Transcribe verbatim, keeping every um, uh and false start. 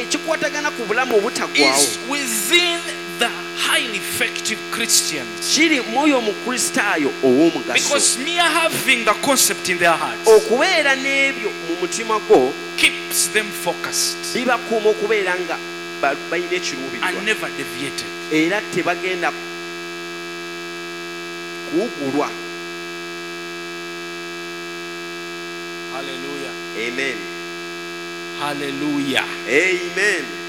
ekikwatagana ku bulamu obutaggwaawo is within the highly effective Christians. kiri mwoyo omukristaayo ow'omugaso Because mere having the concept in their hearts okubeera n'ebyo mu mutima gwo keeps them focused bibakuuma okubeera nga ba- balina ekiruubirirwa and never deviated. era tebagenda kuwugulwa. Hallelujah. Amen. Hallelujah. Amen.